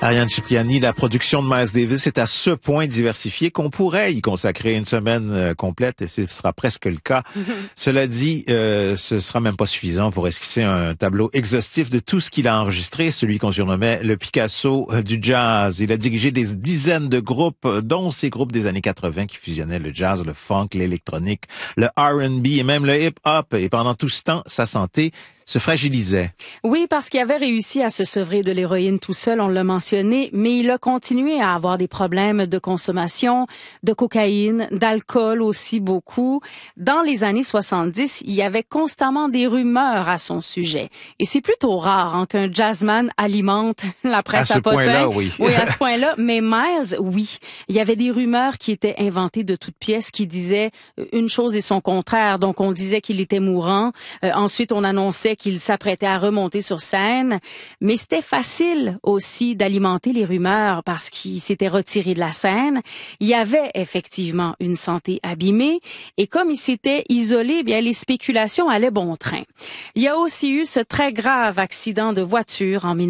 Ariane Cipriani, la production de Miles Davis est à ce point diversifiée qu'on pourrait y consacrer une semaine complète, et ce sera presque le cas. Cela dit, ce sera même pas suffisant pour esquisser un tableau exhaustif de tout ce qu'il a enregistré, celui qu'on surnommait le Picasso du jazz. Il a dirigé des dizaines de groupes, dont ces groupes des années 80 qui fusionnaient le jazz, le funk, l'électronique, le R&B et même le hip-hop. Et pendant tout ce temps, sa santé se fragilisait. Oui, parce qu'il avait réussi à se sevrer de l'héroïne tout seul, on l'a mentionné, mais il a continué à avoir des problèmes de consommation, de cocaïne, d'alcool aussi beaucoup. Dans les années 70, il y avait constamment des rumeurs à son sujet. Et c'est plutôt rare qu'un jazzman alimente la presse à potin. À ce point-là, oui. Oui, à ce point-là. Mais Miles, oui. Il y avait des rumeurs qui étaient inventées de toutes pièces qui disaient une chose et son contraire. Donc, on disait qu'il était mourant. Ensuite, on annonçait qu'il s'apprêtait à remonter sur scène, mais c'était facile aussi d'alimenter les rumeurs parce qu'il s'était retiré de la scène. Il y avait effectivement une santé abîmée et comme il s'était isolé, bien les spéculations allaient bon train. Il y a aussi eu ce très grave accident de voiture en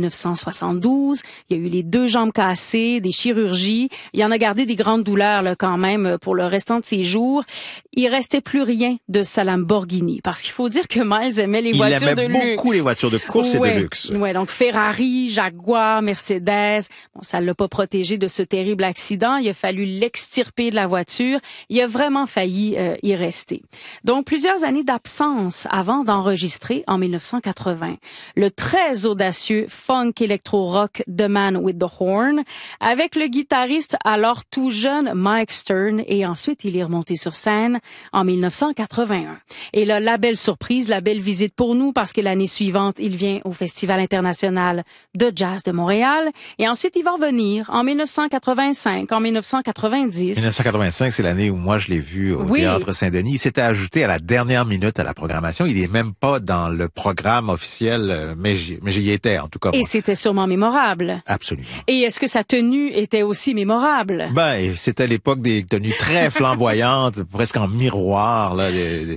1972. Il y a eu les 2 jambes cassées, des chirurgies. Il en a gardé des grandes douleurs là, quand même pour le restant de ses jours. Il restait plus rien de sa Lamborghini parce qu'il faut dire que Miles aimait les voitures de luxe. Beaucoup les voitures de course et de luxe. Ouais, donc Ferrari, Jaguar, Mercedes. Bon, ça l'a pas protégé de ce terrible accident. Il a fallu l'extirper de la voiture. Il a vraiment failli y rester. Donc plusieurs années d'absence avant d'enregistrer en 1980 le très audacieux funk électro-rock The Man with the Horn avec le guitariste alors tout jeune Mike Stern et ensuite il est remonté sur scène en 1981. Et là, la belle surprise, la belle visite pour nous parce que l'année suivante, il vient au Festival international de jazz de Montréal et ensuite il va revenir en 1985, en 1990. 1985, c'est l'année où moi je l'ai vu au Théâtre Saint-Denis. Il s'était ajouté à la dernière minute à la programmation. Il est même pas dans le programme officiel, mais j'y étais en tout cas. Et c'était sûrement mémorable. Absolument. Et est-ce que sa tenue était aussi mémorable? Ben, c'était l'époque des tenues très flamboyantes, presque en miroir, là,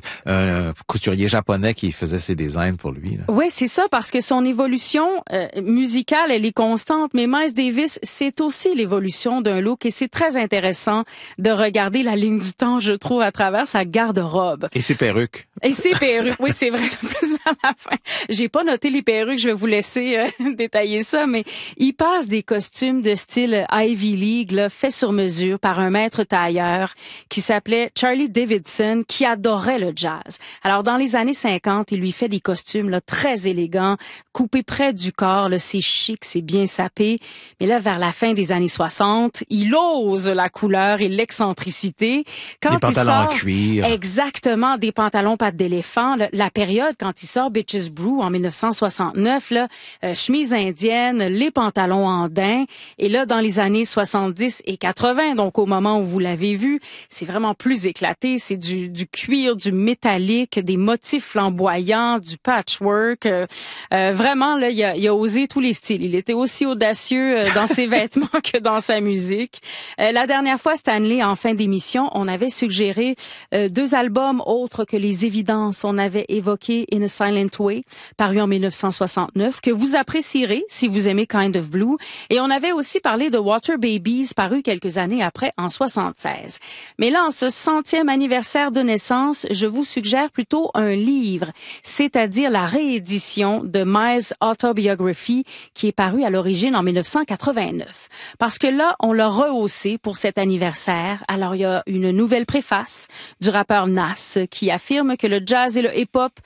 un couturier japonais qui faisait ses designs pour lui. Là. Oui, c'est ça, parce que son évolution musicale, elle est constante, mais Miles Davis, c'est aussi l'évolution d'un look et c'est très intéressant de regarder la ligne du temps, je trouve, à travers sa garde-robe. Et ses perruques. Et ses perruques, oui, c'est vrai, plus vers la fin. J'ai pas noté les perruques, je vais vous laisser détailler ça, mais il passe des costumes de style Ivy League, là, fait sur mesure par un maître tailleur qui s'appelait Charlie Davidson, qui adorait le jazz. Alors, dans les années 50, il lui fait des costumes là, très élégants, coupés près du corps, là, c'est chic, c'est bien sapé. Mais là, vers la fin des années 60, il ose la couleur et l'excentricité. Quand des pantalons en cuir. Exactement, des pantalons pattes d'éléphant. La période, quand il sort Bitches Brew en 1969, là, chemise indienne, les pantalons en daim. Et là, dans les années 70 et 80, donc au moment où vous l'avez vu, c'est vraiment plus éclaté. C'est du cuir, du métallique, des motifs flamboyants, du patchwork. Vraiment, là, il a osé tous les styles. Il était aussi audacieux dans ses vêtements que dans sa musique. La dernière fois, Stanley, en fin d'émission, on avait suggéré 2 albums autres que les évidences. On avait évoqué In a Silent Way, paru en 1969, que vous apprécierez si vous aimez Kind of Blue. Et on avait aussi parlé de Water Babies, paru quelques années après, en 76. Mais là, en ce 100e anniversaire de naissance, je vous suggère plutôt un livre, c'est-à-dire la réédition de Miles' Autobiography, qui est paru à l'origine en 1989. Parce que là, on l'a rehaussé pour cet anniversaire. Alors, il y a une nouvelle préface du rappeur Nas qui affirme que le jazz et le hip-hop